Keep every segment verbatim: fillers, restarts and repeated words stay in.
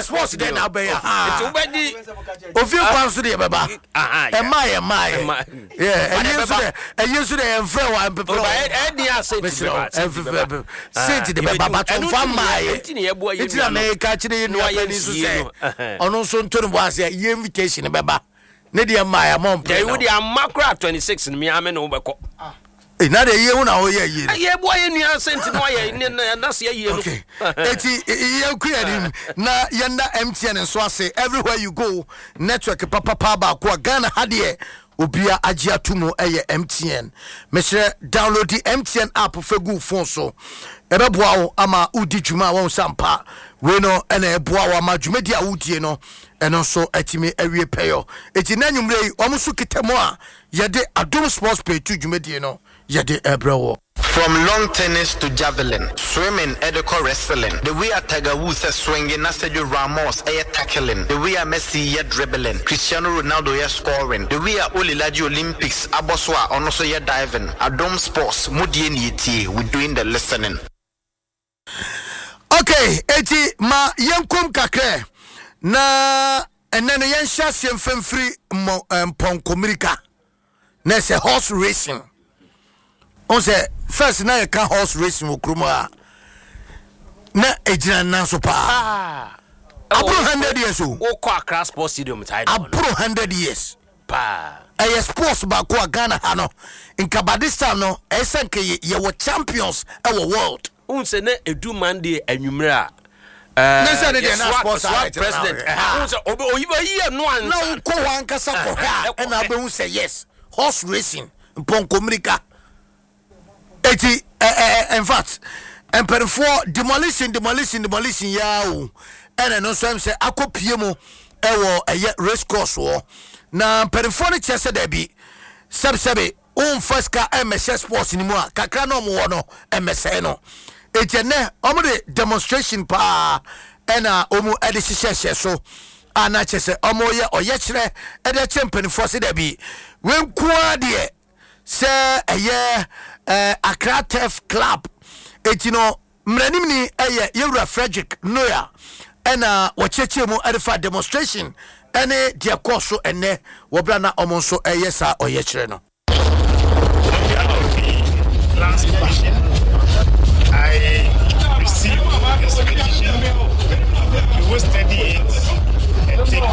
yes sports then now be ha ofi kwan so de beba e ma ye ma ye yeah and you so de and you so de enfre wa people e dia say to beba say to the beba but on fam ma ye it na me ka kire no apani so say ono so nto no boase ye invitation beba ne de ma ya mom play we dey makra twenty-six ni me ame no beko eh na de ye hu na o ye ye ye boy ye nua sent no ye na se ye no okay eti ye kuadim na ye na M T N so ase everywhere you go network papa pa ba ko Ghana hade obia agye atumo eye M T N me share download the M T N app for go phone so ebe boa wo ama udi dwuma won sampa we no ena eboa wo ama dwumadi a wudie no eno so atimi awie peyo eti na nwumre omusu kitemo a ye de Adom Sports Pay to dwumadi no ye de ebrewo. From long tennis to javelin, swimming, edical wrestling. The way a Tiger Woods is swinging, Sergio Ramos is tackling. The way a Messi is dribbling, Cristiano Ronaldo is scoring. The way a Olilaji Olympics, Aboswa, also is diving. Adom Sports, Mudien Yeti, we're doing the listening. Okay, eti ma yenkum kakre na enene yensha siemfem free mponko mirika. Na se horse racing. On say first na ka horse racing okroma na ejina nan so pa abro one hundred years o o kwa Accra Sports Stadium title abro one hundred years pa eh sports ba ko Ghana ha no nka badista no esenke ye wo champions e wo world un se na edu mande anwumre a eh na se de na sports president un se oyiba yi no an na ko wan kasa ko ha e na be un say yes horse racing mponko mirika. Eti uh, in fact empere for demolition demolition demolition ya o ene no so am say akopie mu e wo eye race course wo na empere for ne chese da bi seb sebe on first ka M S S sports ni mu a kakra no mo wo no M S N no eti ne omo de demonstration pa ena omu ede hihye so ana chese omo ye oye kire ede champion for se da bi wen kwa de se eye Uh, Accra Turf Club etino mranim ni eye Yewura Frederick Noya ena wacheche mu arifa demonstration ene dia course ene wobra na omonso eye sa oye kire no. Last question, I received this petition. You will study it and take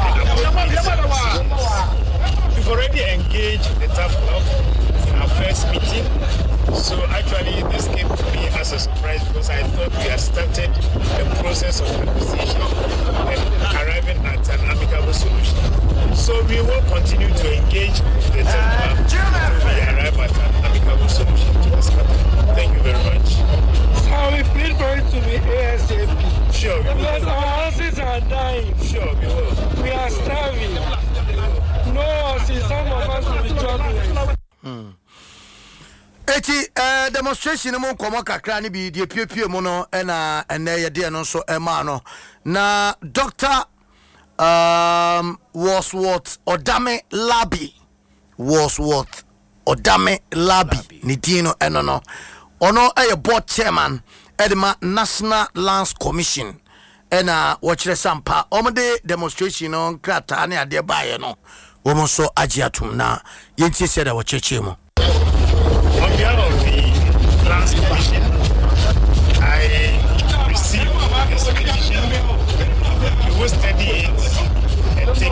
it. We've already engaged the Turf Club in our first meeting. So actually this came to me as a surprise because I thought we had started the process of negotiation and arriving at an amicable solution. So we will continue to engage the Turf Club until we arrive at an amicable solution to this matter. Thank you very much. So we plead for it to be ASAP. Sure. Because our houses are dying. Sure, we will. We are starving. No, see, some of us will be jobless. Hmm. Eti uh, demonstration mo komo kakra ni bi de piepie mo no na ene ye de no so e ma no na Doctor um Wordsworth Odame Labi Wordsworth Odame Labi ni dino eno no ono e board chairman edema National Lands Commission ena watchre sampa omde demonstration no krata ne ade baaye no wo mo so agiatum na yenti se da wacheche mo. On behalf of the Lands Commission, I received this petition. We will study it and take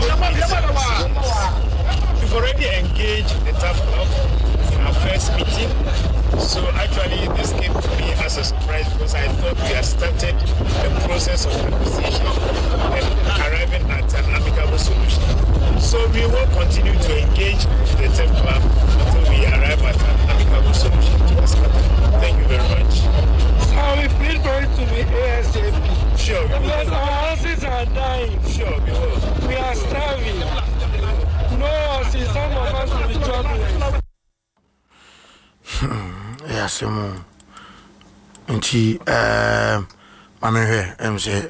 it. We've already engaged the Turf Club in our first meeting. So actually this came to me as a surprise because I thought we had started the process of negotiation and arriving at an amicable solution. So we will continue to engage the Turf Club until we arrive at an amicable solution to this matter. Thank you very much. So we plead for it to be ASAP. Sure. Because our houses are dying. Sure, we will. We are starving. No, see, some of us will be jobless. Yes, um, and she, uh, I'm here, I'm say,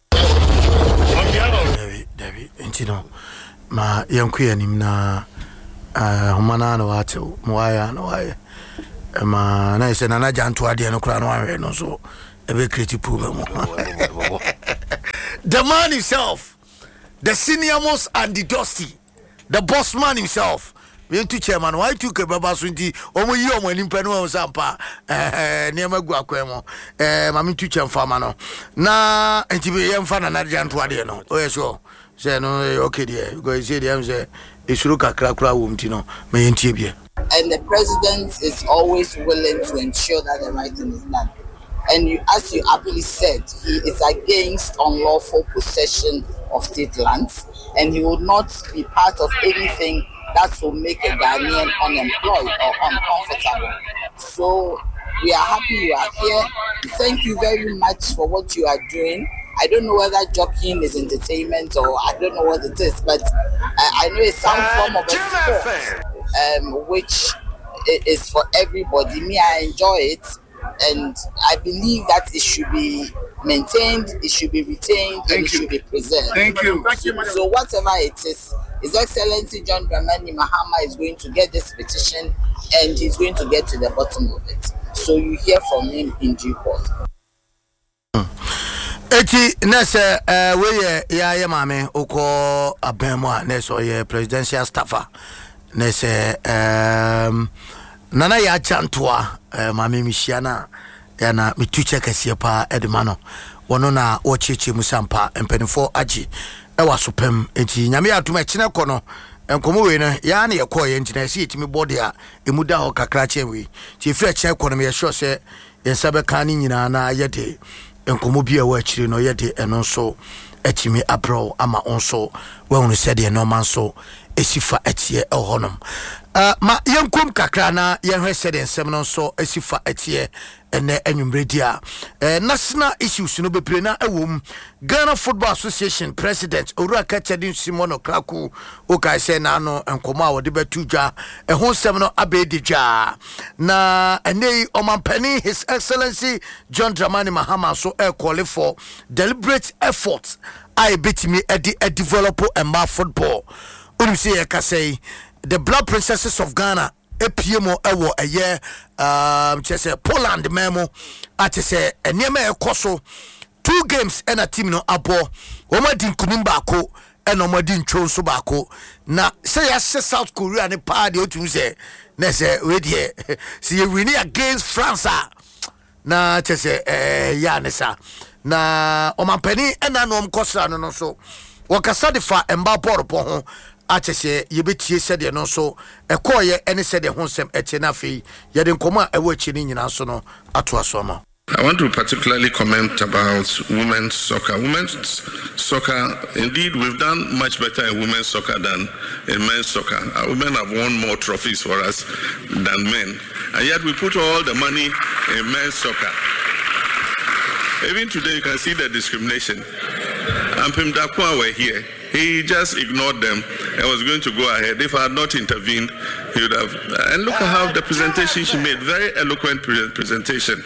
David, David, and you know, my young queen, him na, uh, Humana, no, what, why, no, why, ma, nice, and I jan to idea no crown, no, so, a bit creative problem. the man himself, the senior most and the dusty, the boss man himself. We to chairman, why took a baba swinty, omo yi omo ni penu sampa, eh, near gu akwemo, eh, mami to cham farmano. Na, and to be young fan and Adrian Tuadiano. Oh, yes, so, say no, okay, dear, go say the answer. It's look at Crackra Wumtino, may in Tibia. And the president is always willing to ensure that the right thing is done. And you, as you aptly said, he is against unlawful possession of state lands, and he will not be part of anything that will make a Ghanaian unemployed or uncomfortable. So we are happy you are here. Thank you very much for what you are doing. I don't know whether jockeying is entertainment or I don't know what it is, but I, I know it's some form of a sport, um, which is for everybody. Me, I enjoy it. And I believe that it should be maintained, it should be retained, Thank and it you. should be preserved. Thank you. Thank you. So whatever it is, His Excellency John Dramani Mahama is going to get this petition and he's going to get to the bottom of it. So you hear from him in due course. Eti nese eh we ya ya mame oko abemo nese ye presidential staffer nese um nana ya chantoa mame mishiana ya na mituche kese pa edemano wono na wocheche musampa empenifo agi ewa sopem enti nyame atuma kine kono enkomo we no ya na ye koye enti na se etimi body a emuda ho kakra chenwe ti fira kine kono me sure se yensabe kan ni nyina na yede enkomo bia wa akire no yede eno so etimi abro ama onso we hunu se de no man so esifa etie ehonom Uh, ma yankum kakra na yenhwe sede ensem no so asifa etie ene anwumredia uh, national issues no bepre na ewom Ghana Football Association President Owura Kachadin Simono Kraku okai se na no enkoma wode betudwa ehon sem no abedidwa na ene omampani His Excellency John Dramani Mahama so e call for deliberate effort I betimi e de develop emma football unu se e kasei the Blood Princesses of Ghana epmo ewo eye um chese Poland memo ati se enema ekoso two games and a team no abo omadi nkunim baako ena omadi ntwo so baako na say ya South Korea ne pa de otum se na se we de see you win against France na chese eh ya ne sa na omampani ena no omkosra no no so wakasa de fa emba porpo ho achese yebetie sede no so ekoye ene sede honsem ete na fi yede nkoma ewo echi ni nyina so no ato aso ma. I want to particularly comment about women's soccer. Women's soccer, indeed, we've done much better in women's soccer than in men's soccer. Our women have won more trophies for us than men. And yet we put all the money in men's soccer. Even today, you can see the discrimination. Ampim Dakwa were here. He just ignored them and was going to go ahead. If I had not intervened, he would have. And look at how the presentation she made, very eloquent presentation.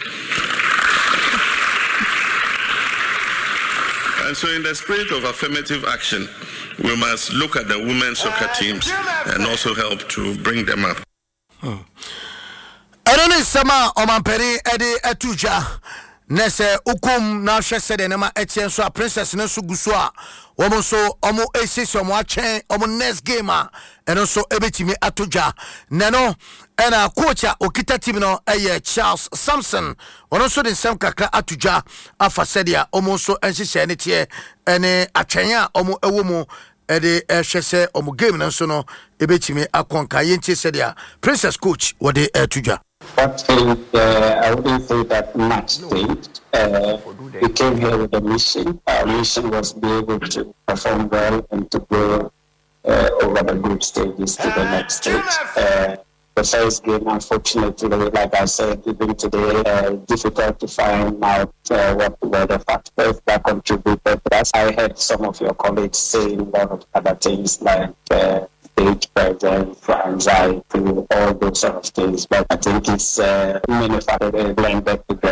And so in the spirit of affirmative action, we must look at the women's soccer teams and also help to bring them up. Hmm. I don't know, Sama Omamperi Eddie Etuja. Nese ukum na hwe sede ne ma etien so a princess ne so guso a womo so omo esis omo achen omo next game a eno so ebetimi atodwa ne no ena coach a okita team no eye Charles Samson wono so de nsem kakra atodwa afa sede a omo so enhyehyɛ ne tie ene atwen a omo ewomu ede ehwe se omo game no so no ebetimi akonka yentie sede a princess coach wode atodwa. What thing, uh, I wouldn't say that much changed. Uh, we came here with a mission. Our mission was to be able to perform well and to go uh, over the group stages to the next stage. Uh, the first game, unfortunately, like I said, even today, uh, difficult to find out uh, what were the factors that contributed. As I heard some of your colleagues saying a lot of other things like uh, stage presence, anxiety, all those sort of things. But I think it's uh, many factors blended together.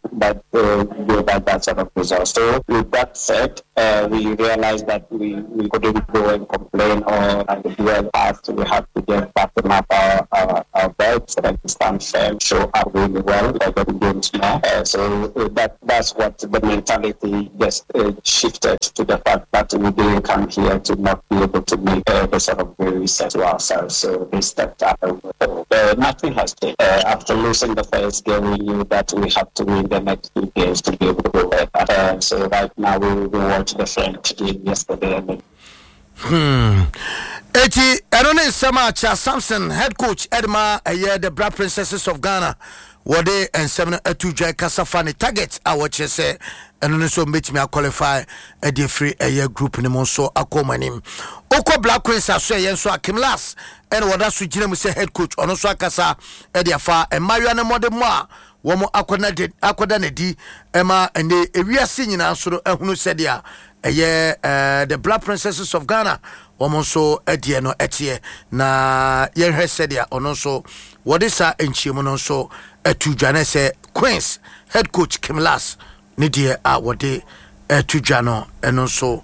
that uh, gave us that sort of result. So with that said, uh, we realized that we, we couldn't go and complain or like dwell past. We have to just fasten up our, our, our belt so that we stand firm, show up really well, like the games now. Uh, so uh, that that's what the mentality just uh, shifted to the fact that we didn't come here to not be able to make uh, the sort of way we set to ourselves. So we stepped up. Uh, nothing has changed. Uh, after losing the first game, we knew that we had to win the next two games to be able to go better. Uh, so right now we will watch the French game yesterday. And Hmm. Eti Erone Samacha Samson, head coach Edma, a year the Black Princesses of Ghana. Wode and seven to Jai Kasafani targets. I watch you say, and also meet me a qualify a day free a year group in the Monso Akomanim. Oko Black Prince, I say, and so I came last. And what that's with Jim say head coach on Osaka Ediafa and Mariana Modema. One more aquanated aquadanedi Emma and the we are singing answer and who said ya a year the Black Princesses of Ghana. Woman so Edia no etie na yen he said ya on also what is our enchimono so etu Janese Queens head coach Kim Lass Nidia a what de etu Jano and also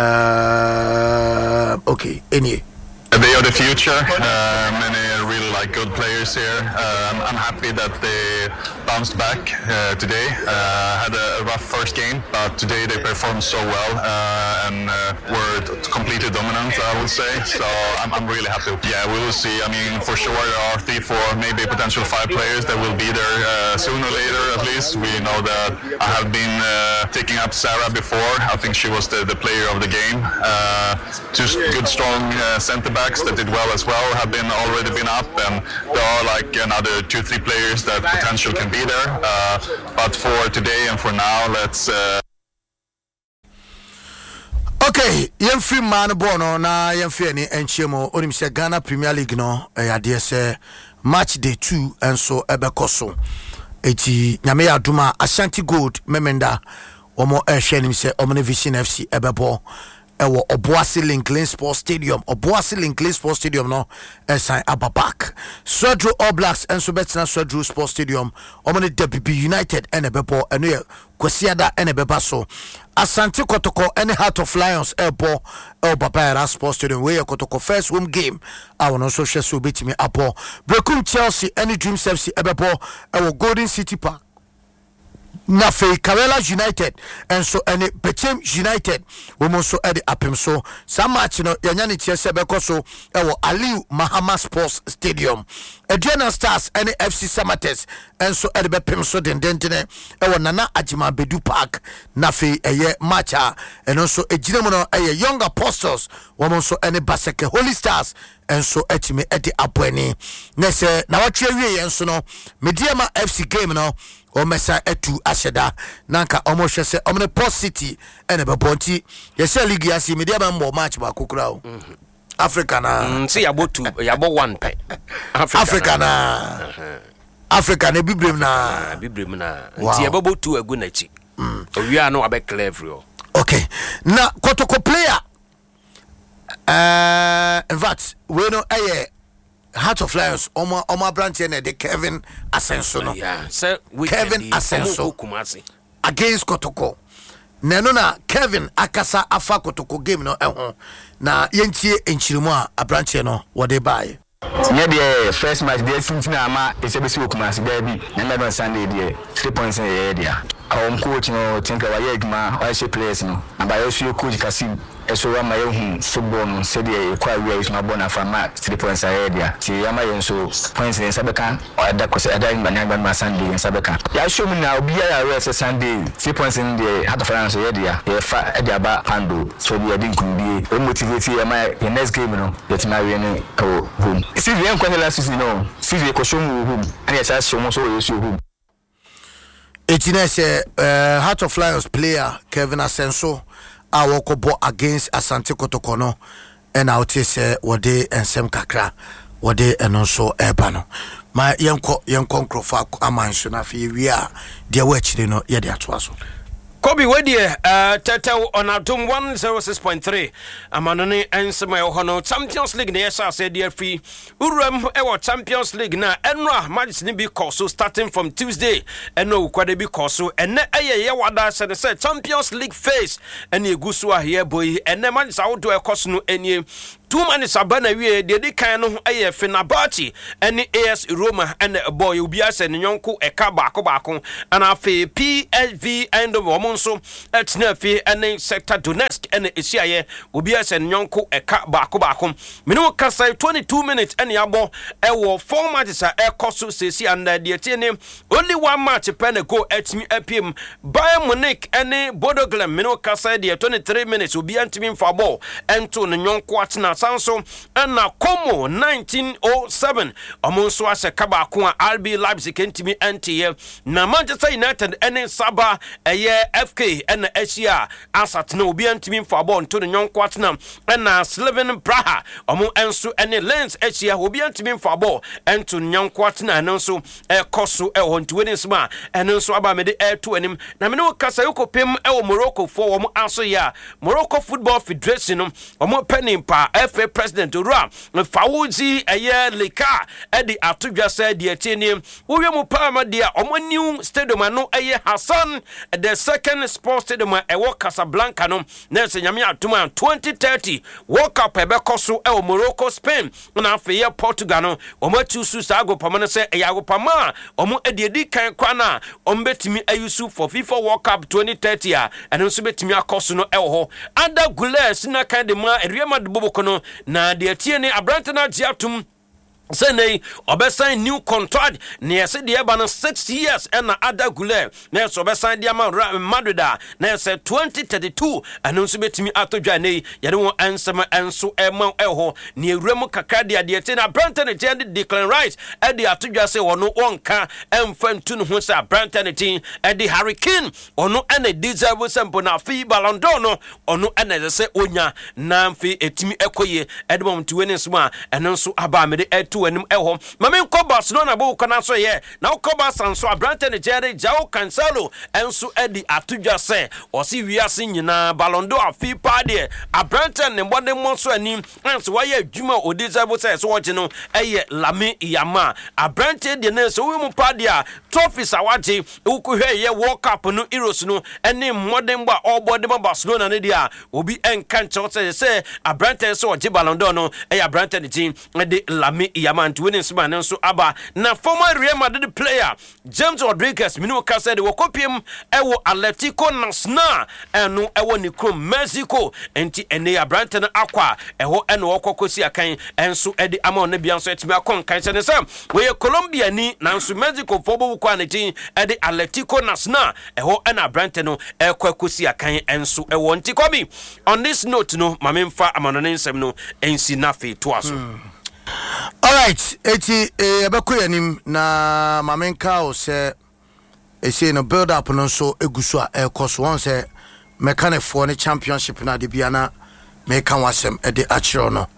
uh okay any They are the future. Uh, many really like good players here. Uh, I'm, I'm happy that they bounced back uh, today. Uh, had a, a rough first game, but today they performed so well uh, and uh, were completely dominant, I would say. So I'm, I'm really happy. Yeah, we will see. I mean, for sure there are three, four, maybe potential five players that will be there uh, sooner or later. At least we know that I have been uh, taking up Sarah before. I think she was the, the player of the game. Uh, two good, strong uh, centre backs that did well as well have been already been up, and there are like another two three players that potential can be there, uh, but for today and for now let's uh... okay yen free man bono na yen free ni enchemo onim se Ghana Premier League no e ade se match day two enso ebekoso eti nyame ya duma Ashanti Gold memenda omo ehwe nim se Omni Vision F C ebebo ewo Obuasi Linklin Sports Stadium Obuasi Linklin Sports Stadium no esan ababak Swedru All Blacks enso betina Swedru Sports Stadium omone W B United ene bebo eno ye kwasiada ene beba so Asante Kotoko ene Heart of Lions ebo el Babara Sports Stadium we Kotoko first home game I will also share so betimi apo Brekum Chelsea ene Dreams F C ebebo ewo Golden City Park na fe Karela United and so any Pechem United women so edi apem so some match no yanya ne tie se beko so ewo Aliu Mahama Sports Stadium Adriana Stars any F C Samates and so edi bepem so den den den ewo Nana Ajima Bedu Park na fe eye matcha and also ejinemu no eye Young Apostles women so any Baseke Holy Stars and so etime edi apweni na se na watwe wie enso no Mediama F C game no o mesa etu asheda nanka omo hwe se omne Port City ene bebonti yese league yasi media ba mbo match ba kokura o Africa na mm see yabo two yabo one pe Africa, Africa na uh-huh. Africa na bibrem na bibrem na nti yabo two egu na chi mm owia no abe clever. Okay na Kotoko player uh in fact we no aye Heart of Lions Oma Oma branch and the Kevin Asenso no yeah so Kevin Asenso against Kotoko neno na Kevin akasa afa Kotoko game no eho na yentie enchirimu a branch no wode bae yeah the first match there since na ama esebesi okumasi there bi na na Sunday there three points in the area our coach no think our yegma why she players no and by also coach Kasim eso wa maye hu football no said e kwa we is my bona for match three points ahead ya ti yama yenso points in sabeka ada ko se ada ngba ngba ma Sunday in sabeka ya show me na obi ya rest Sunday three points in the Heart of France ahead ya e fa e dia ba handle so bi edin kumbi e motivate yama the next game no yet na we ni home see we enko last season no see we ko show mu home and ya sa show mo so we show home. Etinese uh, Heart of Lions player Kevin Asenso a wokobo against Asante Kotoko no and out say wode ensem kakra wode eno so eba no ma yenko yenko nkrofa amanso na fe wi a de wa chire no ye de atoa so Kobe Wedie, uh, Tete on Atom one oh six point three. Amanone and Samuel Hono, Champions League, the S R said, dear fee. Uram, our Champions League now, Enra, Madison be Corso starting from Tuesday, and no Quadabi Corso, and Aya Wada said, said Champions League face, and you Gusua here, boy, and the man is out to a Cosno any. Two man is a banner, we did the kind of a Fenerbahce, and the A S Roma, and a boy, Ubias and Yonko, a Kabako Bako, and a fee P S V and the Womonso, at Snerfi, and a sector Donetsk, and the Isiaye, Ubias and Yonko, a Kabako Bako. Mino Casa, twenty-two minutes, and Yabo, a war four matches at Air Costu Sisi, and the Etienne, only one match a pen go at me up him. Bayern Munich, and a Bodo Glen, Mino Casa, the twenty-three minutes will be anti for ball, and to the Yonko. Sanso and na Como nineteen oh seven omonso ase Kabako R B Leipzig entimi antie na Manchester United ene Saba eye F K and Asia asat na obi antimi for ball to the nyonko atna na Slaven Praha omo enso ene Lens Asia obi antimi for ball and to nyonko atna no so e koso e won to sma ene so aba me de e to anim na me no kasa yokopem e wo Morocco for omo aso ya Morocco Football Federation omo penim pa F A President Ura Fawuzi Aye Leka Eddie Atubia said the Atenium Uyamu Palma dia omo new stadium no Aye Hassan the second sports stadium Ewo Casablanca no Nelson Yami Atuma twenty thirty World Cup Ebekoso El Morocco Spain na afeye Portugal no omo tusu sago pamana se eyago pama omo ediedi kan kwana ombetimi ayusu for FIFA World Cup twenty thirty a eno so betimi akoso no elho Ada Gule sina kan de ma Real Boboko no na de tiene abrante na jiatum Sene obesan new contract near se de ba no six years and Ada Gule na so obesan de ma Madrid na se twenty thirty-two anu so betimi atodwa nei ye won ansem enso ema eho ne ewrem kakra de de tiene abrante na tiene Declan Rice e de atodwa se wono wonka emfantu no ho se abrante na tin e de Harry Kane ono ene deserve sempo na fi Ballon d'Or no ono ene se onya na mfi etimi ekoye e de mom tuwe ne sma eno so aba me de etu anim eho mame ko Barcelona bo kana so ye na ko Barcelona abrante ne jere João Cancelo enso edi atudwa se osi wiase nyina Ballon d'Or fi pa de abrante ne mbode mo so anim enso wa ye adwuma odizabo se so woche no eye Lami Yama abrante de ne so wi mu pa de a trophies awaje ukuhwe ye World Cup no Euros no ene modern ba obode ba Barcelona ne dia obi enka nche se se abrante so oje Ballon d'Or no eye abrante ne tin de Lami Yama and winning sman and so aba na former Real Madrid player James Rodriguez minu ka said wo kopium ewo Atletico Nacional eno ewo ni krom Mexico enti ene abrante na akwa eho eno okokosi akan enso edi ama on bia so etimi akon kan se ne sam we Colombia ni nanso Mexico fobo kwa ne tin edi Atletico Nacional eho ena abrante no ekokosi akan enso ewo nti kobi on this note no mamemfa amanone nsem no ensi na fe to aso. mm. All right, eti ebekoyanim na mamenka o se ese no build up no so eguso a ekoso won se mechanic for the championship na de bia na meka wasem e de achiro no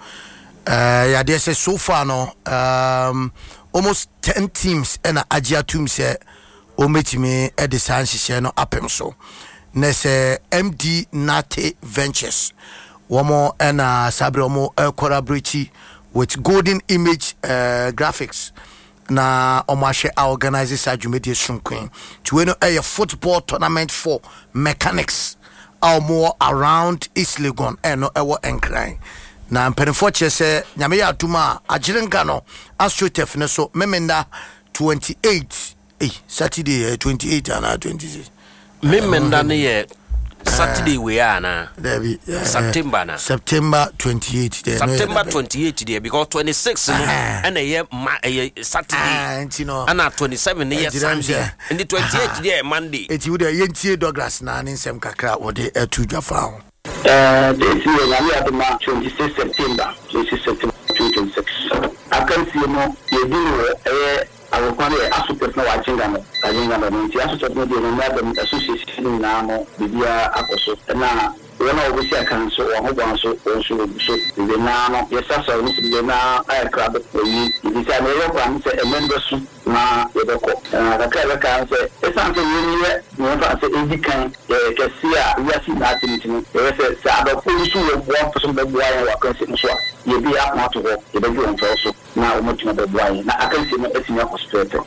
eh ya de se so far no um almost ten teams and agia tum se o metimi e de san hihye no apem so na se M D Nate Ventures womo na sabre womo collaborate with Golden Image uh, Graphics na omashe organizes adwumedi sunqueen to we no a football tournament for mechanics or more around East Legon and no ewo enkran na mpenfo che se nyame ya atuma agirenga no astrotef ne so memenda twenty-eight eh Saturday twenty-eight and twenty-six memenda ne ye Saturday we are na uh, September na September twenty-eighth there September twenty-eighth there because twenty-six no and a year Saturday and you know and twenty-seven year Sunday and the twenty-eighth there Monday it would a yentie Douglas na nsem kakra wo de etu dwafa uh this year we are the twenty-sixth September twenty-sixth September twenty twenty-six I can see no you do eh I will call it Asupes no watching them. I think I'm going to Asupes no the association now, Bibia Apostle. Now, when I was a council or who wants to also the now, yes, I saw the now I crab for you. It is a European members now, the clever cancer. It's something you need. No, that's a can see a yes, nothing. There is a Sabbath police who want for some big wire or consider. You'll be up now to work. You'll be doing also now much of the wine. I can see it's in your hospital.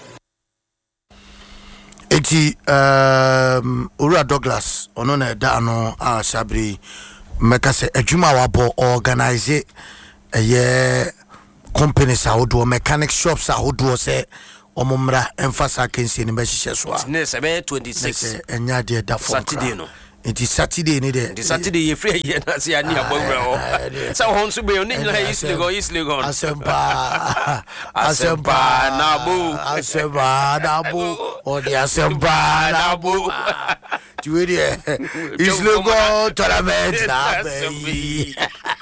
Eti um Ura Douglas ono na da no a sabri meka se adwuma wabo organize eye companies ahodo mechanic shops ahodo se omomra emphasize kensi ni be hihye so a ne se be twenty-six enya de da for Saturday no iti Saturday ni de Saturday ye free ye na se ani abawura o sa hon so be oni na easily go easily go asempa asempa na bu asempa na bu o de asempa na bu tu dis easily go tournament na be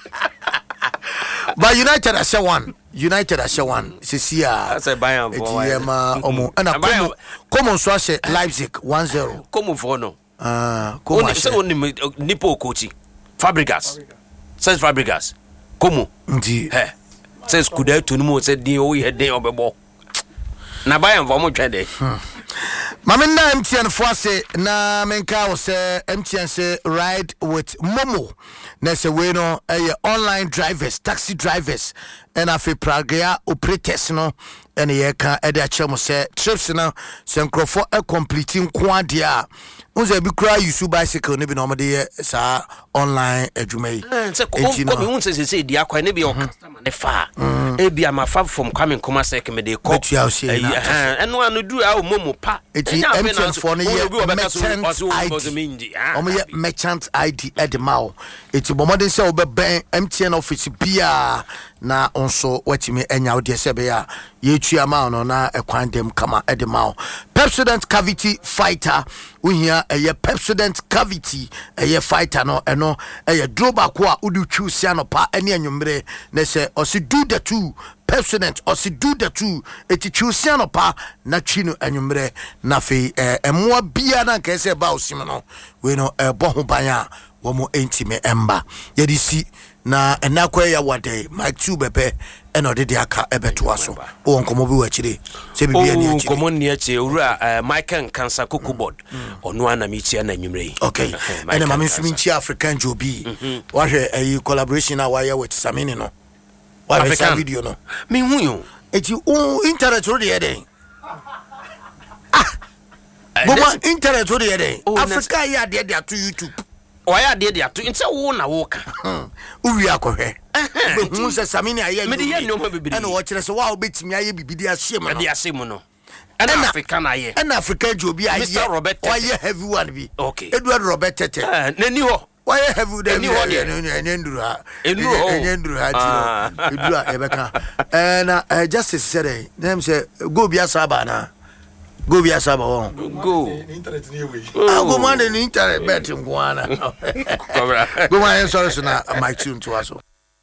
but United as one United as one sisia that's a Bayern for etiema omo na komo komo so ahye Leipzig one zero komo for no ah komo ahye so ni nipo coach Fabregas says Fabregas komo ndi he says kuda tunu mo say din o ye den obebo na Bayern for mo twede Mamenda M T N for say na menka wo say M T N say ride with Momo na say we no eh online drivers taxi drivers and afi pragea operators no and ye ka e da chem say trips na say nkrofo e completing kwa dia unze bi kra use bicycle ne bi no de sa online adwumai eh say ko ko mi unse say dia kwa ne bi o customer ne fa e bi am fa from coming kuma say ke me de ko eh eno anu du a Momo pa eti M T N for no ye merchant I D omo ye merchant I D edemao eti bomodin say obeben M T N office bia na onso watimi enya wode sebe ya ye tua ma no na ekwan dem kama edemao Pepsodent cavity fighter uhia eye Pepsodent cavity eye fighter no eno eye drawback a udu twusia no pa ene anwumre na se osi do the two Pepsodent osi do the two eti twusia no pa na twi no anwumre na fe emoa bia na nke se ba osim no we no ebo ho ban a wo mo entime emba ye di si na enakwa ya wade Mike two bebe eno de de aka ebeto aso o nkomo bi wachire se bibi ani achi nkomo ni achi owura Michael Cancer Cookboard ono ana mi chi na nwumre okay ene ma nsumi nchi African Jobi wa hwe ayi collaboration na wa ya with Samini no wa African video no me hu yo eti o internet ro de den ah boma internet ro de den Africa ya de de to YouTube why de de ato nse wo na wo ka uwi akohwe be hu se Samini aye me de ye no ma bibiri ene wo kire se wa obetimi aye bibidi asem no de asem no ene African aye ene African Jobi aye Mister Robert aye heavy one bi okay Edward Robert Tete nani ho why heavy dem ene nduru ha ene nduru ha ti edura ebeka na justice said dem say go bia saba na go bia saba won go internet ni we ah go man the internet bet ngwana go man sorry so na my tune to aso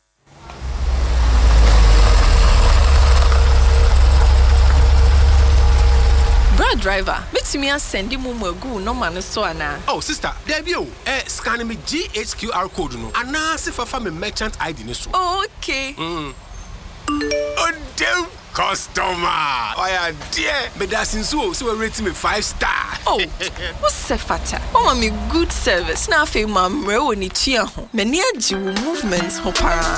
Brad driver meet me and send him mo go no man so ana oh sister there be o eh scan me G H Q R code no ana se fa me merchant I D ni so okay mm oh damn customer oh yeah dear me that since so so rate me five star oh what's fata oh me good service na fe ma mre woni tua ho me ne agi wo movements ho para